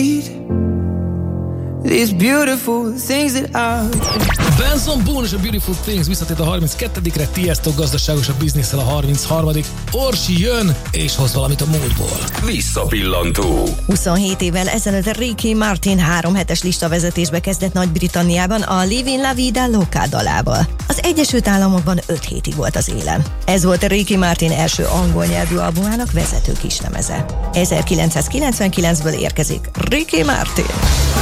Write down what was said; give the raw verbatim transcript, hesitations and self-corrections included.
These beautiful things that I... Benson Boone és a Beautiful Things visszatért a harmincketedikre, Tiesto gazdaságosabb bizniszel a harmincharmadik Orsi jön és hoz valamit a múltból. Visszapillantó. huszonhét évvel ezelőtt Ricky Martin három hetes listavezetésbe kezdett Nagy-Britanniában a Living La Vida Loca dalával. Az Egyesült Államokban öt hétig volt az élen. Ez volt Ricky Martin első angol nyelvű albumának vezető kislemeze. ezerkilencszázkilencvenkilencből érkezik Ricky Martin.